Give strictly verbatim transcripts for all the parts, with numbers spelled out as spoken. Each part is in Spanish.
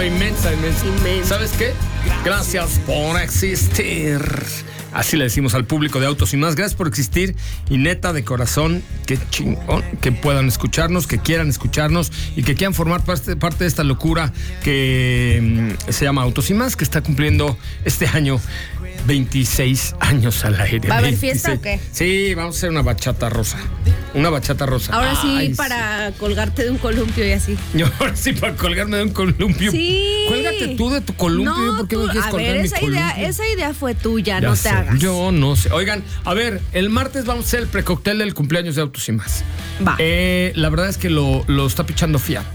No, inmensa, inmensa. Inmensa. ¿Sabes qué? Gracias por existir. Así le decimos al público de Autos y Más. Gracias por existir y neta de corazón, qué chingón que puedan escucharnos, que quieran escucharnos y que quieran formar parte, parte de esta locura que mm, se llama Autos y Más, que está cumpliendo este año veintiséis años al aire. ¿Va a haber veintiséis. fiesta o qué? Sí, vamos a hacer una bachata rosa. Una bachata rosa. Ahora sí, Ay, para colgarte de un columpio y así. Yo ahora sí, para colgarme de un columpio. Sí. Cuélgate tú de tu columpio. No, ¿Por qué tú- me quieres a colgar ver, mi esa columpio? idea, esa idea fue tuya, Ya no sé, te hagas. Yo no sé. Oigan, a ver, el martes vamos a hacer el precóctel del cumpleaños de Autos y Más. Va. Eh, la verdad es que lo, lo está pichando Fiat.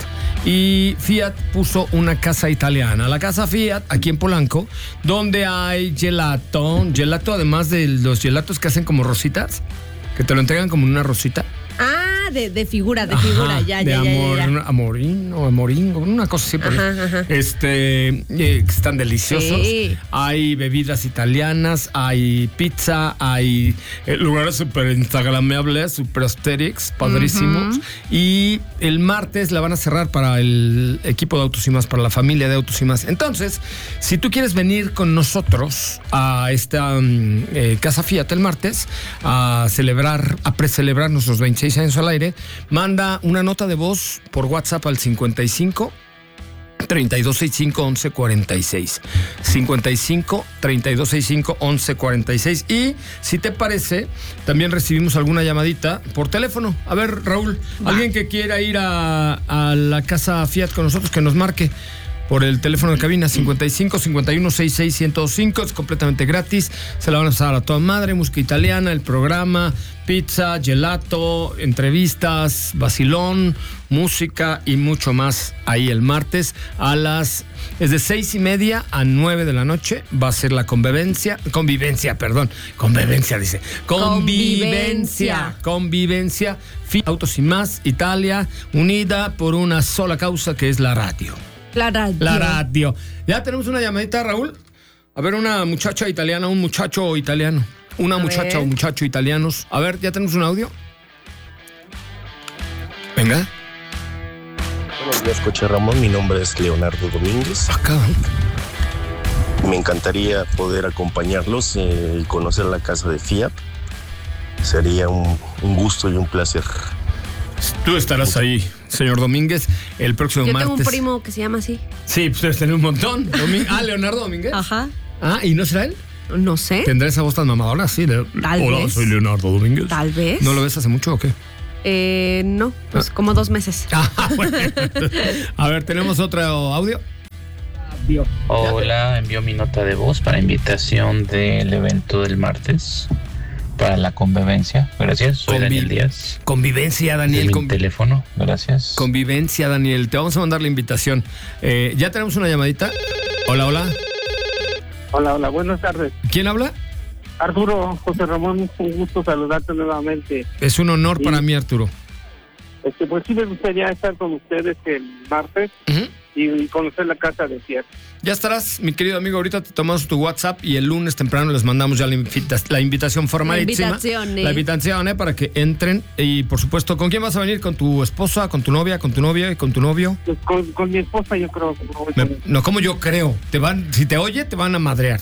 Y Fiat puso una casa italiana, la casa Fiat, aquí en Polanco, donde hay gelato. Gelato, además de los gelatos que hacen como rositas, que te lo entregan como en una rosita. Ah, de, de figura, de figura, Ajá, ya, de ya, ya, amor, ya, ya. amorino, amoringo, una cosa así por ahí. Ajá, ajá. Este, eh, que están deliciosos. Sí. Hay bebidas italianas, hay pizza, hay eh, lugares súper instagrameables, súper asterix, padrísimos. Ujú. Y el martes la van a cerrar para el equipo de Autos y Más, para la familia de Autos y Más. Entonces, si tú quieres venir con nosotros a esta mm, eh, casa Fiat el martes a celebrar, a precelebrar nuestros veintiséis años al aire, manda una nota de voz por WhatsApp al cincuenta y cinco treinta y dos sesenta y cinco once cuarenta y seis. cincuenta y cinco treinta y dos sesenta y cinco once cuarenta y seis. Y si te parece, también recibimos alguna llamadita por teléfono. A ver, Raúl, Va. alguien que quiera ir a, a la casa Fiat con nosotros, que nos marque por el teléfono de cabina cincuenta y cinco cincuenta y uno sesenta y seis ciento cinco. Es completamente gratis. Se la van a pasar a toda madre. Música italiana, el programa, pizza, gelato, entrevistas, vacilón, música y mucho más ahí el martes a las... Es de seis y media a nueve de la noche. Va a ser la convivencia. Convivencia, perdón. Convivencia, dice. Convivencia. Convivencia. Convivencia. Fiat, Autos y Más, Italia, unida por una sola causa que es la radio. La radio. La radio. Ya tenemos una llamadita, Raúl. A ver, una muchacha italiana, un muchacho italiano. Una A muchacha ver. o muchacho italianos. A ver, ¿ya tenemos un audio? Venga. Buenos días, Coche Ramón. Mi nombre es Leonardo Domínguez. Acá. Me encantaría poder acompañarlos eh, y conocer la casa de Fiat. Sería un, un gusto y un placer. Tú estarás ahí, señor Domínguez, el próximo Yo martes. tengo un primo que se llama así. Sí, pues debes tener un montón. Domín- Ah, Leonardo Domínguez. Ajá. Ah, ¿y no será él? No sé. ¿Tendrá esa voz tan mamadora? Sí. De... Tal Hola, vez. soy Leonardo Domínguez. Tal vez. ¿No lo ves hace mucho o qué? Eh, no, pues como dos meses. Ah, bueno. A ver, ¿tenemos otro audio? Hola, envío mi nota de voz para invitación del evento del martes para la convivencia. Gracias, soy Convi- Daniel Díaz. Convivencia, De Daniel. mi Con- teléfono, gracias. Convivencia, Daniel. Te vamos a mandar la invitación. Eh, ¿Ya tenemos una llamadita? Hola, hola. Hola, hola, buenas tardes. ¿Quién habla? Arturo, José Ramón, un gusto saludarte nuevamente. Es un honor Sí. para mí, Arturo. Este, pues sí me gustaría estar con ustedes el martes Ujú. y conocer la casa de Fiat. Ya estarás, mi querido amigo. Ahorita te tomamos tu WhatsApp y el lunes temprano les mandamos ya la, invita- la invitación formalísima. La invitación, eh. La invitación, eh, para que entren. Y por supuesto, ¿con quién vas a venir? ¿Con tu esposa, con tu novia, con tu novia y con tu novio? Pues con, con mi esposa yo creo que no voy Me- con- no, como yo creo. Te van, si te oye, te van a madrear.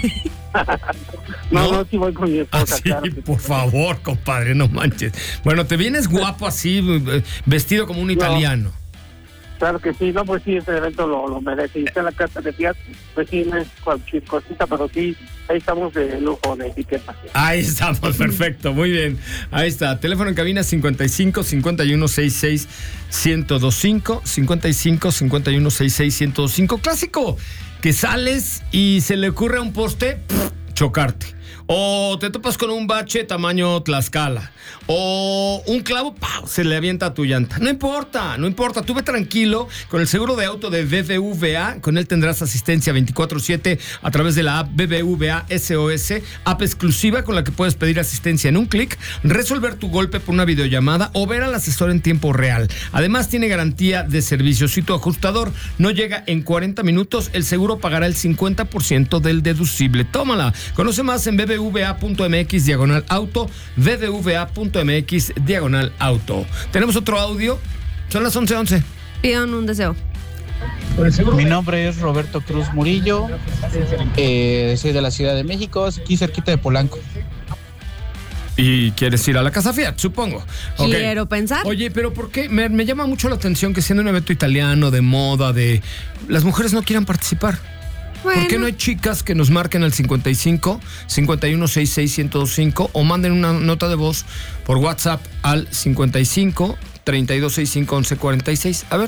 no, ¿no? no, sí voy con mi esposa, Así, claro. que sí. por favor, compadre, no manches. Bueno, te vienes guapo así, eh, vestido como un No. italiano. Claro que sí, no, pues sí, este evento lo, lo merece. Y está en la casa de Fiat, pues sí, no es cualquier cosita, pero sí, ahí estamos de lujo, de etiqueta. Ahí estamos, perfecto, muy bien. Ahí está, teléfono en cabina cincuenta y cinco cincuenta y uno sesenta y seis ciento veinticinco, cincuenta y cinco cincuenta y uno sesenta y seis ciento veinticinco. Clásico, que sales y se le ocurre a un poste pff, chocarte. O te topas con un bache tamaño Tlaxcala. O un clavo, ¡pau!, se le avienta a tu llanta. No importa, no importa. Tú ve tranquilo con el seguro de auto de B B V A. Con él tendrás asistencia veinticuatro siete a través de la app B B V A S O S. App exclusiva con la que puedes pedir asistencia en un clic, resolver tu golpe por una videollamada o ver al asesor en tiempo real. Además, tiene garantía de servicio. Si tu ajustador no llega en cuarenta minutos, el seguro pagará el cincuenta por ciento del deducible. Tómala. Conoce más en B B V A punto M X diagonal auto, B B V A punto M X diagonal auto. Tenemos otro audio. Son las once once. Pidan un deseo. Mi nombre es Roberto Cruz Murillo, eh, soy de la Ciudad de México, aquí cerquita de Polanco. Y quieres ir a la Casa Fiat, supongo. Ok. Quiero pensar. Oye, pero ¿por qué? Me, me llama mucho la atención que siendo un evento italiano, de moda, de... Las mujeres no quieran participar. Bueno, ¿Por qué no hay chicas que nos marquen al cincuenta y cinco, cincuenta y uno, sesenta y seis, ciento veinticinco o manden una nota de voz por WhatsApp al cincuenta y cinco, treinta y dos sesenta y cinco, once cuarenta y seis? A ver.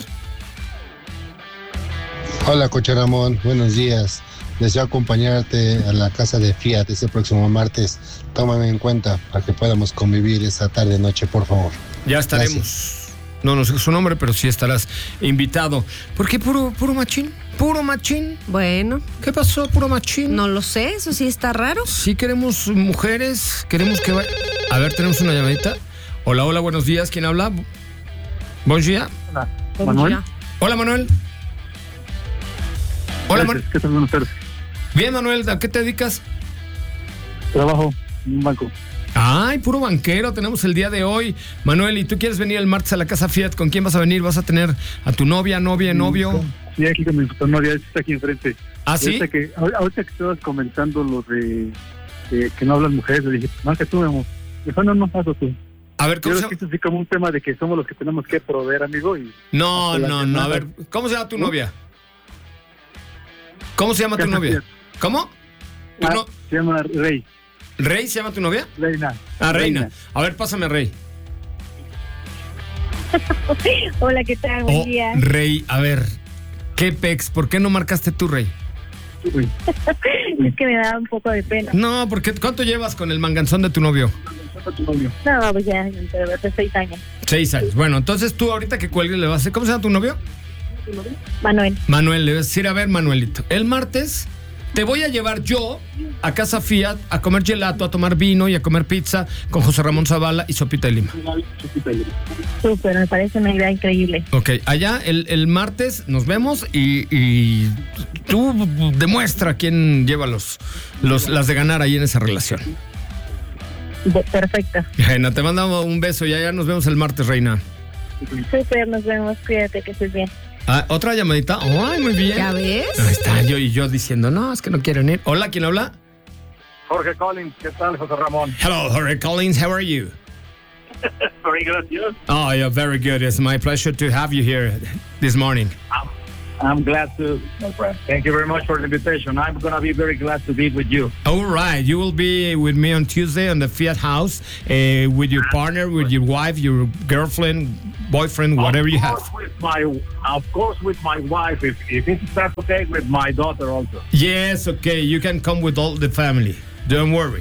Hola, Coche Ramón, buenos días. Deseo acompañarte a la casa de Fiat este próximo martes. Tómame en cuenta para que podamos convivir esta tarde noche, por favor. Ya estaremos. Gracias. No, no sé su nombre, pero sí estarás invitado. ¿Por qué puro, puro machín? ¿Puro machín? bueno, ¿Qué pasó, puro machín? no lo sé, eso sí está raro. Sí queremos mujeres, queremos que vaya... A ver, tenemos una llamadita. Hola, hola, buenos días. ¿Quién habla? Buen día. Hola, Manuel. Manuel. Hola, Manuel. Hola, Manuel. ¿Qué tal? Buenas tardes. Bien, Manuel, ¿a qué te dedicas? Trabajo en un banco. Ay, puro banquero, tenemos el día de hoy. Manuel, ¿y tú quieres venir el martes a la Casa Fiat? ¿Con quién vas a venir? ¿Vas a tener a tu novia, novia, novio? Sí, aquí con mi novia, está aquí enfrente. ¿Ah, sí? Ahorita que, ahorita que estabas comentando lo de, de que no hablan mujeres, le dije, más que tú, vemos. Dijo, no, no, hazlo tú. A ver, Yo ¿cómo se creo que llama? esto sí como un tema de que somos los que tenemos que proveer, amigo. Y No, la no, que no, a nada. ver, ¿cómo se llama tu novia? ¿Cómo se llama tu Casa novia? Fiat. ¿Cómo? ¿Tu Ah, no- se llama Rey. ¿Rey se llama tu novia? Reina. Ah, Reina. A ver, pásame a Rey. Hola, ¿qué tal? Buen Oh, día. Rey, a ver, ¿qué pex? ¿Por qué no marcaste tú, Rey? Uy, Es que me da un poco de pena. No, porque ¿cuánto llevas con el manganzón de tu novio? No, pues ya, pero hace seis años. Seis años. Bueno, entonces tú ahorita que cuelgue le vas a hacer... ¿Cómo se llama tu novio? Manuel. Manuel, le vas a decir, a ver, Manuelito, el martes te voy a llevar yo a Casa Fiat a comer gelato, a tomar vino y a comer pizza con José Ramón Zavala y sopita de lima. Súper, me parece una idea increíble. Ok, allá el, el martes nos vemos y, y tú demuestra quién lleva los, los, las de ganar ahí en esa relación. De- perfecto. Reina, te mandamos un beso y allá nos vemos el martes, Reina. Súper, nos vemos. Cuídate, que estés bien. Ah, otra llamadita. Ay, muy bien. ¿Ya ves? Ahí está, yo y yo diciendo, no, es que no quieren ir. Hola, ¿quién habla? Jorge Collins, ¿qué tal, José Ramón? Hello, Jorge Collins, how are you? Very good, you? Oh, yeah, very good. It's my pleasure to have you here this morning. I'm glad to. Thank you very much for the invitation. I'm going to be very glad to be with you. All right, you will be with me on Tuesday on the Fiat House uh, with your partner, with your wife, your girlfriend, boyfriend, whatever you have. Of course, with my, of course, with my wife. If, if it's that's okay, with my daughter also. Yes, okay, you can come with all the family. Don't worry.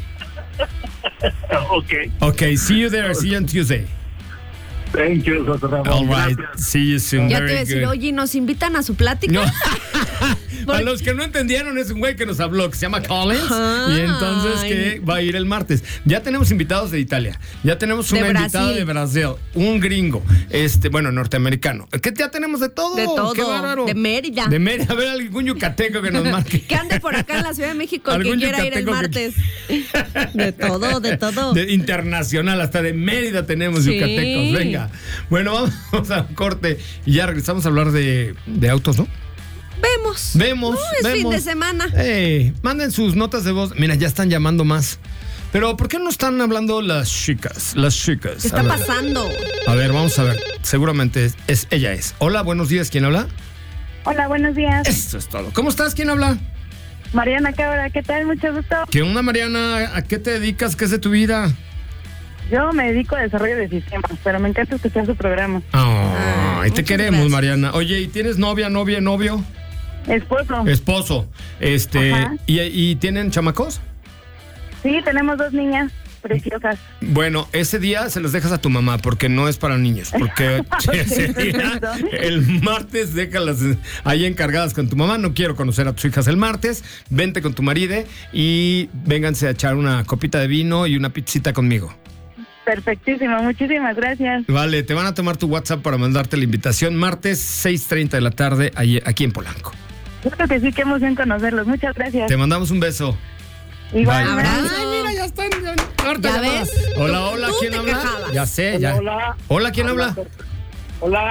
Okay. Okay, see you there. See you on Tuesday. Thank you, José Ramón. All right, Gracias. see you soon. Ya te Very iba a decir, good. oye, ¿nos invitan a su plática? No. Por- Para los que no entendieron, es un güey que nos habló, que se llama Collins, Ay. y entonces que va a ir el martes. Ya tenemos invitados de Italia, ya tenemos De una Brasil. invitada de Brasil, un gringo, este, bueno, norteamericano. Que ya tenemos de todo. De todo. Qué bárbaro. De Mérida. De Mérida, a ver algún yucateco que nos marque. Que ande por acá en la Ciudad de México el que Algún quiera ir el yucateco que- martes. De todo, de todo. De internacional, hasta de Mérida tenemos Sí. yucatecos. Venga. Bueno, vamos a un corte y ya regresamos a hablar de, de autos, ¿no? Vemos. Vemos. No, es fin vemos. de semana. Ey, manden sus notas de voz. Mira, ya están llamando más. Pero ¿por qué no están hablando las chicas? Las chicas. ¿Qué está A ver. pasando? A ver, vamos a ver. Seguramente es, es- ella es. Hola, buenos días. ¿Quién habla? Hola, buenos días. Eso es todo. ¿Cómo estás? ¿Quién habla? Mariana Cabra, ¿qué tal? Mucho gusto. ¿Qué onda, Mariana? ¿A qué te dedicas? ¿Qué es de tu vida? Yo me dedico a desarrollo de sistemas, pero me encanta escuchar su programa. Ay, te muchas queremos, gracias. Mariana. Oye, ¿y tienes novia, novia, novio? Esposo. Esposo. Este, Ajá. ¿y, ¿y tienen chamacos? Sí, tenemos dos niñas preciosas. Bueno, ese día se los dejas a tu mamá porque no es para niños. Porque ese día, perfecto. el martes, déjalas ahí encargadas con tu mamá. No quiero conocer a tus hijas el martes. Vente con tu marido y vénganse a echar una copita de vino y una pizzita conmigo. Perfectísimo, muchísimas gracias. Vale, te van a tomar tu WhatsApp para mandarte la invitación. Martes, seis treinta de la tarde, ahí- aquí en Polanco. Creo que sí, qué emoción conocerlos. Muchas gracias. Te mandamos un beso. Igual. Bye. Abrazo. Ay, mira, ya están. Ya, ahorita ¿Ya llamadas. ves? Hola, Tú- hola, tú ¿quién te habla? quejabas. Ya sé, ya. Hola. Hola, ¿quién habla? Hola,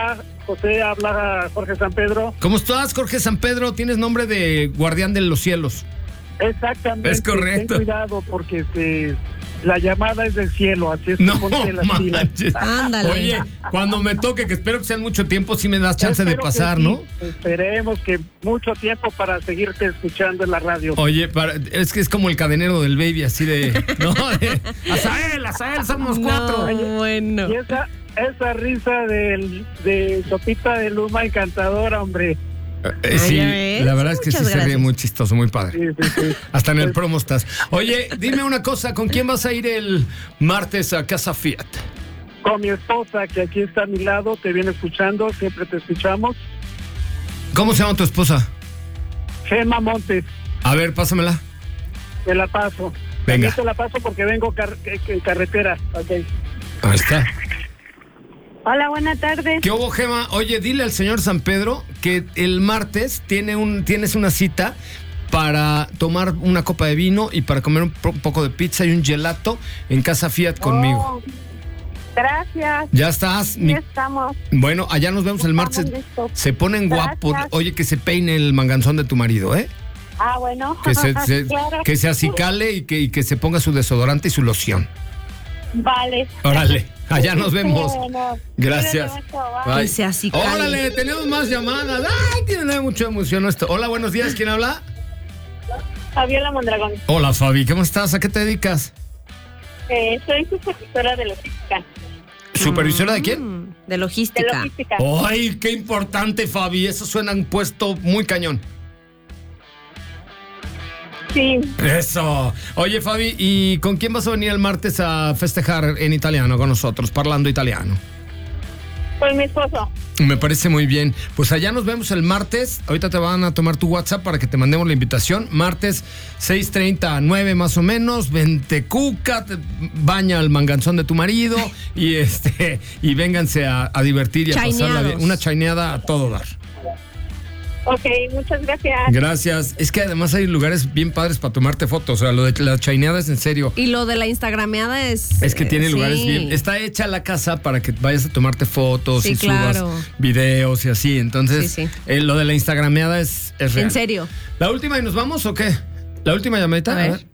José, habla Jorge San Pedro. ¿Cómo estás, Jorge San Pedro? Tienes nombre de guardián de los cielos. Exactamente. Es correcto. Ten cuidado porque este, la llamada es del cielo, así es que No ponte las pilas. manches. Ándale. Oye, cuando me toque, que espero que sea mucho tiempo, sí me das chance de Espero que pasar, sí. ¿no? Esperemos que mucho tiempo para seguirte escuchando en la radio. Oye, para, es que es como el cadenero del baby, así de... No, de... Azael, Azael, somos No, cuatro. bueno. Y esa, esa risa del, de Sopita de Luma encantadora, hombre. Eh, sí, ya ves. la verdad es que Muchas sí se ríe gracias. muy chistoso, muy padre. Sí, sí, sí. Hasta en el Pues, promo estás. Oye, dime una cosa, ¿con quién vas a ir el martes a Casa Fiat? Con mi esposa, que aquí está a mi lado, te viene escuchando, siempre te escuchamos. ¿Cómo se llama tu esposa? Gema Montes, A ver, pásamela. te la paso. Venga. Aquí te la paso porque vengo car- en carretera. Okay. Ahí está. Hola, buenas tardes. ¿Qué hubo, Gema? Oye, dile al señor San Pedro que el martes tiene un, tienes una cita para tomar una copa de vino y para comer un po- poco de pizza y un gelato en Casa Fiat conmigo. Oh, gracias. Ya estás. mi- Ya estamos. Bueno, allá nos vemos el martes. Estamos listos. Se ponen guapos. Gracias. Oye, que se peine el manganzón de tu marido, ¿eh? Ah, bueno. Que se, se- Claro. que se acicale y que, y que se ponga su desodorante y su loción. Vale. Órale, allá nos vemos. Bueno, Gracias. cuídate mucho, bye. Bye. Que se acicale. Órale, tenemos más llamadas. Ay, tiene mucha emoción esto. Hola, buenos días. ¿Quién habla? Fabiola Mondragón. Hola, Fabi. ¿Cómo estás? ¿A qué te dedicas? Eh, soy supervisora de logística. ¿Supervisora de quién? Mm, de De logística. logística. Ay, qué importante, Fabi. Eso suena un puesto muy cañón. Sí. Eso. Oye, Fabi, ¿y con quién vas a venir el martes a festejar en italiano con nosotros, parlando italiano? Con mi esposo. Me parece muy bien. Pues allá nos vemos el martes. Ahorita te van a tomar tu WhatsApp para que te mandemos la invitación. Martes seis treinta a nueve más o menos. Vente cuca, te baña el manganzón de tu marido y este y vénganse a, a divertir y a pasarla bien. Chaineados. Una chaineada a todo dar. Ok, muchas gracias. Gracias. Es que además hay lugares bien padres para tomarte fotos. O sea, lo de la chaineada es en serio. Y lo de la instagrameada es... Es que tiene eh, lugares sí. bien. Está hecha la casa para que vayas a tomarte fotos Sí, y claro. subas videos y así. Entonces, Sí, sí. eh, lo de la instagrameada es, es real. En serio. ¿La última y nos vamos o qué? ¿La última llamadita? A ver.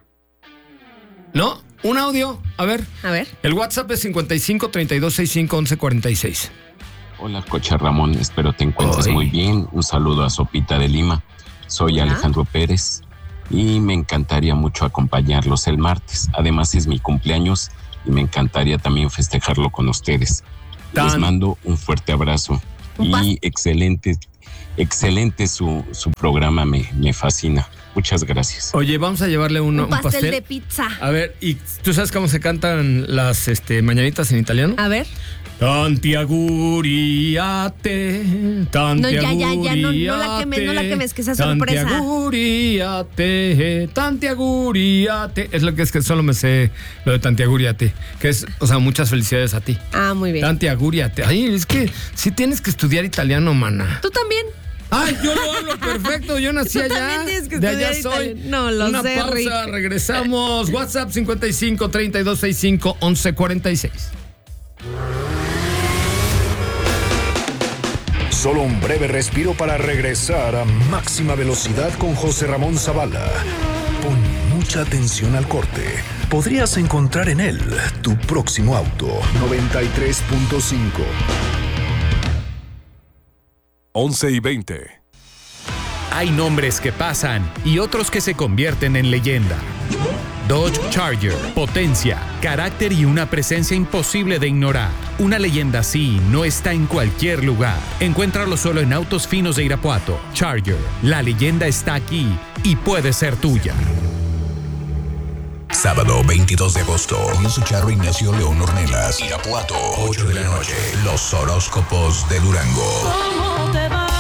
¿No? Un audio. A ver. A ver. El WhatsApp es cincuenta y cinco, treinta y dos, sesenta y cinco, once, cuarenta y seis. Hola, Coche Ramón, espero te encuentres Ay. muy bien. Un saludo a Sopita de Lima. Soy Hola. Alejandro Pérez y me encantaría mucho acompañarlos el martes. Además es mi cumpleaños y me encantaría también festejarlo con ustedes. Tan- Les mando un fuerte abrazo Un pas- y excelente, excelente su, su programa, me, me fascina. Muchas gracias. Oye, vamos a llevarle un, Un un pastel, pastel. de pizza. A ver, ¿y tú sabes cómo se cantan las este, mañanitas en italiano? A ver. Tanti auguriate, tanti No, ya, ya, ya, no- no la auguriate, quemes, no la quemes, que sea sorpresa. Tanti auguriate, tanti auguriate. Es lo que es que solo me sé lo de tanti auguriate, que es, o sea, muchas felicidades a ti. Ah, muy bien. Tanti auguriate. Ay, es que sí tienes que estudiar italiano, mana. ¿Tú también? Ay, yo lo hablo perfecto, yo nací Tú allá. también tienes que de allá estudiar soy. italiano. No, lo Una sé, pausa, Rick. regresamos. WhatsApp cincuenta y cinco, treinta y dos, sesenta y cinco, once, cuarenta y seis. Solo un breve respiro para regresar a máxima velocidad con José Ramón Zavala. Pon mucha atención al corte. Podrías encontrar en él tu próximo auto. noventa y tres punto cinco. once y veinte. Hay nombres que pasan y otros que se convierten en leyenda. Dodge Charger, potencia, carácter y una presencia imposible de ignorar. Una leyenda así no está en cualquier lugar. Encuéntralo solo en Autos Finos de Irapuato. Charger, la leyenda está aquí y puede ser tuya. Sábado veintidós de agosto. Comienza Charro Ignacio León Ornelas. Irapuato, ocho de la noche. Los horóscopos de Durango. Boletos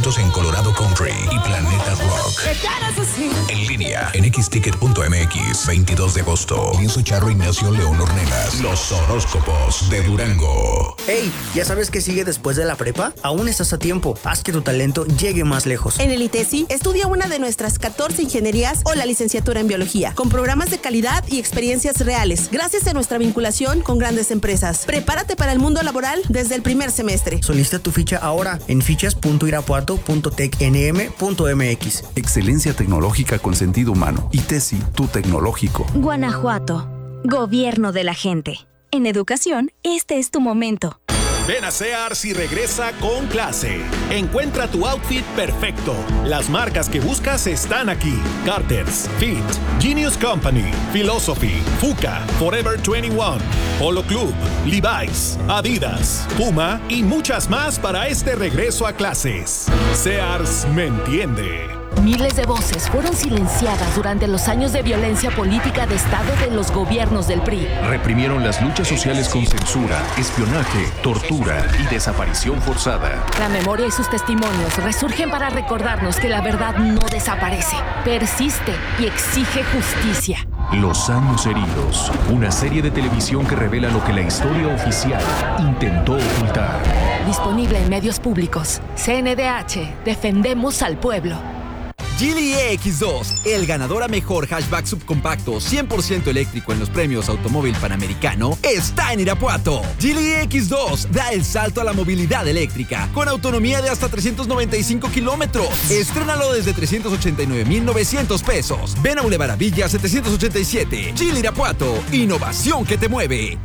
eventos en Colorado Country y Planeta Rock. En línea en x ticket punto m x. veintidós de agosto. Lienzo Charro Ignacio León Ornelas. Los horóscopos de Durango. Hey, ¿ya sabes qué sigue después de la prepa? Aún estás a tiempo. Haz que tu talento llegue más lejos. En el ITESI, estudia una de nuestras catorce ingenierías o la licenciatura en biología, con programas de calidad y experiencias reales, gracias a nuestra vinculación con grandes empresas. Prepárate para el mundo laboral desde el primer semestre. Solicita tu ficha ahora en fichas punto irapuato punto tec n m punto m x. Excelencia tecnológica con sentido humano. ITESI, tu tecnológico. Guanajuato, gobierno de la gente. En educación, este es tu momento. Ven a Sears y regresa con clase. Encuentra tu outfit perfecto. Las marcas que buscas están aquí. Carter's, Fit, Genius Company, Philosophy, Fuka, Forever veintiuno, Polo Club, Levi's, Adidas, Puma y muchas más para este regreso a clases. Sears me entiende. Miles de voces fueron silenciadas durante los años de violencia política de Estado de los gobiernos del P R I. Reprimieron las luchas sociales con censura, espionaje, tortura y desaparición forzada. La memoria y sus testimonios resurgen para recordarnos que la verdad no desaparece, persiste y exige justicia. Los años heridos, una serie de televisión que revela lo que la historia oficial intentó ocultar. Disponible en medios públicos. C N D H, defendemos al pueblo. Geely E X dos, el ganador a mejor hatchback subcompacto cien por ciento eléctrico en los premios Automóvil Panamericano, está en Irapuato. Geely E X dos da el salto a la movilidad eléctrica, con autonomía de hasta trescientos noventa y cinco kilómetros. Estrénalo desde trescientos ochenta y nueve mil novecientos pesos. Ven a Boulevard Villa setecientos ochenta y siete. Geely Irapuato, innovación que te mueve.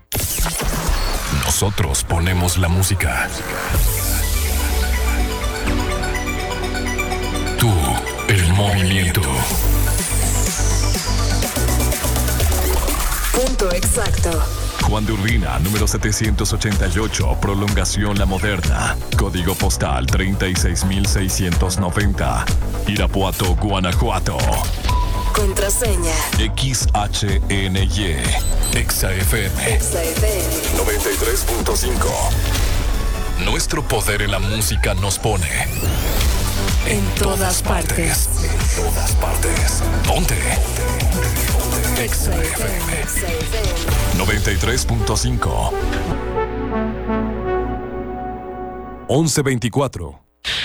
Nosotros ponemos la música. Tú, el movimiento. Punto exacto. Juan de Urbina, número setecientos ochenta y ocho, prolongación La Moderna. Código postal treinta y seis mil seiscientos noventa. Irapuato, Guanajuato. Contraseña. X H N Y. Exa F M. Exa F M. noventa y tres punto cinco. Nuestro poder en la música nos pone en todas partes. En todas partes. Ponte. Exa F M. noventa y tres punto cinco. once veinticuatro.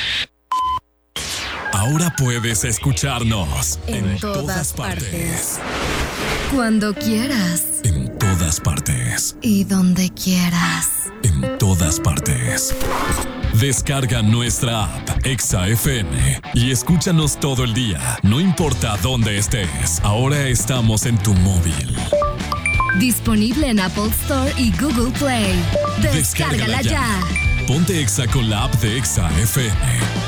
Ahora puedes escucharnos en, en todas, todas partes. partes. Cuando quieras. En todas partes. Y donde quieras. En todas partes. Descarga nuestra app Exa F M y escúchanos todo el día, no importa dónde estés. Ahora estamos en tu móvil. Disponible en Apple Store y Google Play. Descárgala, Descárgala ya. ya. Ponte Exa con la app de Exa F M.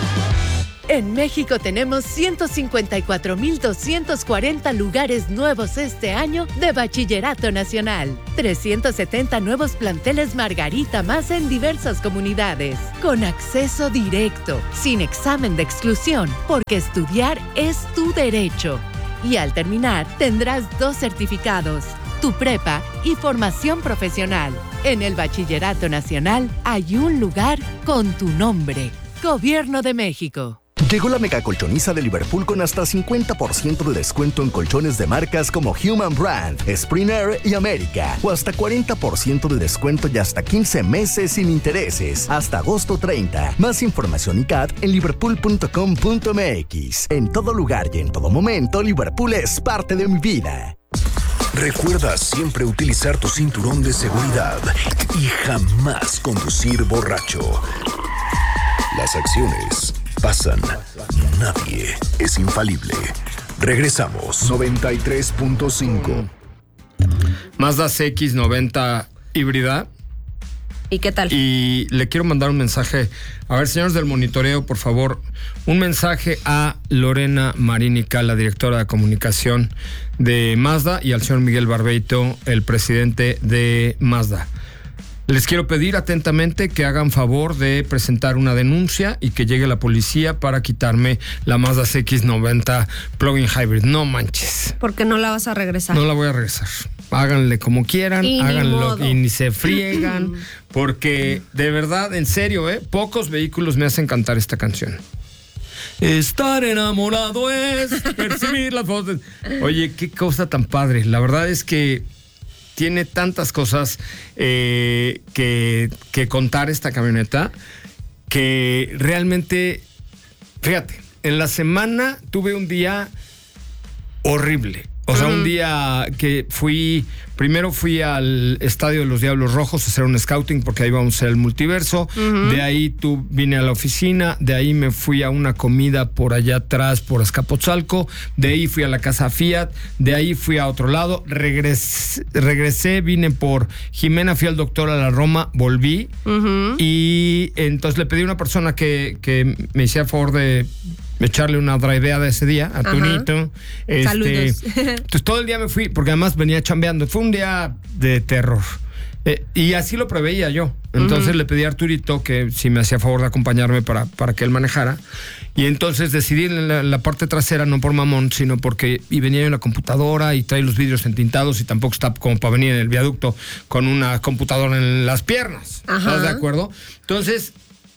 En México tenemos ciento cincuenta y cuatro mil doscientos cuarenta lugares nuevos este año de Bachillerato Nacional. trescientos setenta nuevos planteles Margarita más en diversas comunidades. Con acceso directo, sin examen de exclusión, porque estudiar es tu derecho. Y al terminar, tendrás dos certificados, tu prepa y formación profesional. En el Bachillerato Nacional hay un lugar con tu nombre. Gobierno de México. Llegó la mega colchoniza de Liverpool con hasta cincuenta por ciento de descuento en colchones de marcas como Human Brand, Springer y América. O hasta cuarenta por ciento de descuento y hasta quince meses sin intereses. Hasta agosto treinta. Más información y C A T en liverpool punto com punto m x. En todo lugar y en todo momento, Liverpool es parte de mi vida. Recuerda siempre utilizar tu cinturón de seguridad y jamás conducir borracho. Las acciones pasan, nadie es infalible. Regresamos. noventa y tres punto cinco. Mazda C X noventa híbrida. ¿Y qué tal? Y le quiero mandar un mensaje. A ver, señores del monitoreo, por favor, un mensaje a Lorena Marínica, la directora de comunicación de Mazda, y al señor Miguel Barbeito, el presidente de Mazda. Les quiero pedir atentamente que hagan favor de presentar una denuncia y que llegue la policía para quitarme la Mazda C X noventa Plug-in Hybrid. No manches. ¿Por qué no la vas a regresar? No la voy a regresar. háganle como quieran, Y ni háganlo modo. y ni se friegan, porque de verdad, en serio, ¿eh? Pocos vehículos me hacen cantar esta canción. Estar enamorado es percibir las voces. Oye, qué cosa tan padre. La verdad es que tiene tantas cosas eh, que, que contar esta camioneta que realmente, fíjate, en la semana tuve un día horrible. O sea, uh-huh. un día que fui, primero fui al Estadio de los Diablos Rojos a hacer un scouting porque ahí vamos a hacer el multiverso. Uh-huh. De ahí tú vine a la oficina, de ahí me fui a una comida por allá atrás, por Azcapotzalco, de ahí fui a la casa Fiat, de ahí fui a otro lado, regresé, regresé vine por Jimena, fui al doctor a la Roma, volví uh-huh. y entonces le pedí a una persona que, que me hiciera favor de echarle una driveada ese día a Tunito. Este, Saludos. Entonces todo el día me fui, porque además venía chambeando. Fue un día de terror. Eh, y así lo preveía yo. Entonces uh-huh. le pedí a Arturito que si me hacía favor de acompañarme para, para que él manejara. Y entonces decidí en la, la parte trasera, no por mamón, sino porque y venía yo en la computadora y trae los vidrios entintados y tampoco está como para venir en el viaducto con una computadora en las piernas. Ajá. ¿Estás de acuerdo? Entonces,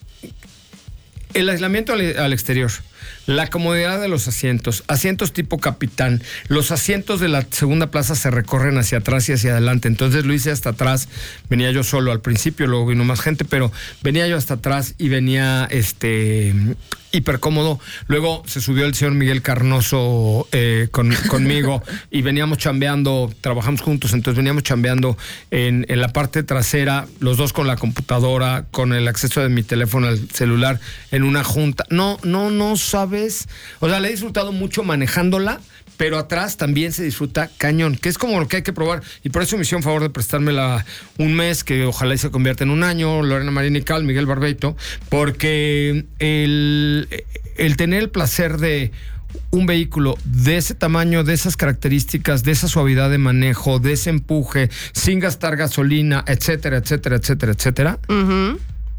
el aislamiento al, al exterior, la comodidad de los asientos, asientos tipo capitán, los asientos de la segunda plaza se recorren hacia atrás y hacia adelante, entonces lo hice hasta atrás, venía yo solo al principio, luego vino más gente, pero venía yo hasta atrás y venía este hiper cómodo. Luego se subió el señor Miguel Carnoso eh, con, conmigo y veníamos chambeando, trabajamos juntos, entonces veníamos chambeando en, en la parte trasera, los dos con la computadora, con el acceso de mi teléfono al celular, en una junta. No, no, no sabes. O sea, le he disfrutado mucho manejándola, pero atrás también se disfruta cañón, que es como lo que hay que probar. Y por eso me hicieron favor de prestármela un mes, que ojalá y se convierta en un año, Lorena Marín y Cal, Miguel Barbeito, porque el, el tener el placer de un vehículo de ese tamaño, de esas características, de esa suavidad de manejo, de ese empuje, sin gastar gasolina, etcétera, etcétera, etcétera, etcétera, uh-huh.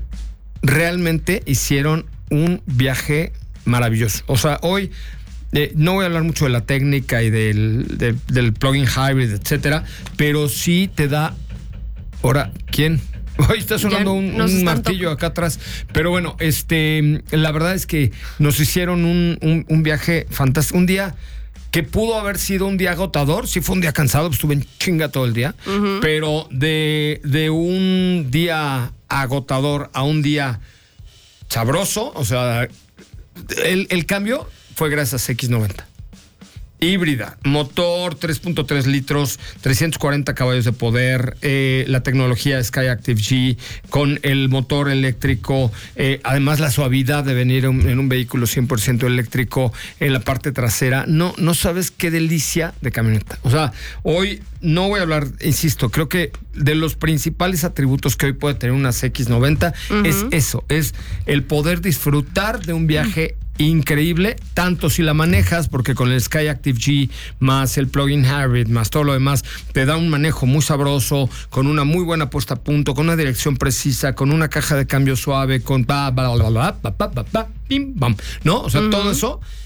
realmente hicieron un viaje maravilloso. O sea, hoy eh, no voy a hablar mucho de la técnica y del, de, del plug-in hybrid, etcétera, pero sí te da... Ahora, ¿quién? Hoy está sonando ya un, un martillo acá atrás. Pero bueno, este, la verdad es que nos hicieron un, un, un viaje fantástico. Un día que pudo haber sido un día agotador. Sí fue un día cansado, pues estuve en chinga todo el día. Uh-huh. Pero de, de un día agotador a un día sabroso, o sea, el, el cambio fue gracias a X noventa. Híbrida, motor tres punto tres litros, trescientos cuarenta caballos de poder, eh, la tecnología Skyactiv G con el motor eléctrico, eh, además la suavidad de venir en, en un vehículo cien por ciento eléctrico en la parte trasera. No, no sabes qué delicia de camioneta. O sea, hoy no voy a hablar, insisto, creo que de los principales atributos que hoy puede tener una X noventa uh-huh. es eso, es el poder disfrutar de un viaje uh-huh. increíble, tanto si la manejas, porque con el Skyactiv G más el plug-in hybrid más todo lo demás te da un manejo muy sabroso, con una muy buena puesta a punto, con una dirección precisa, con una caja de cambio suave, con ba, ba, ba, ba, ba, ba, ba, ba, bim, bam, ¿no? O sea, uh-huh. todo eso